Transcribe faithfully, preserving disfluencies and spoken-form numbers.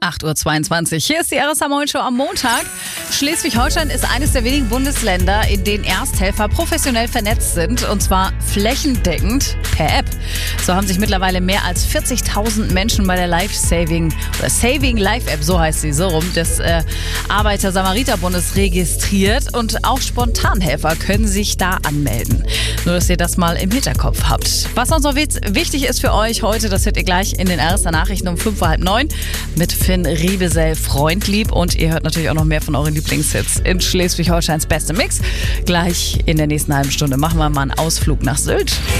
acht Uhr zweiundzwanzig. Hier ist die R S A Show am Montag. Schleswig-Holstein ist eines der wenigen Bundesländer, in denen Ersthelfer professionell vernetzt sind, und zwar flächendeckend per App. So haben sich mittlerweile mehr als vierzigtausend Menschen bei der Life-Saving oder Saving Life App, so heißt sie, so rum, des äh, Arbeiter-Samariter-Bundes registriert, und auch Spontanhelfer können sich da anmelden. Nur, dass ihr das mal im Hinterkopf habt. Was sonst noch wichtig ist für euch heute, das hört ihr gleich in den R S A-Nachrichten um fünf Uhr halb neun mit Finn Riebesell, Freundlieb, und ihr hört natürlich auch noch mehr von euren Lieblingshits in Schleswig-Holsteins beste Mix. Gleich in der nächsten halben Stunde machen wir mal einen Ausflug nach Sylt.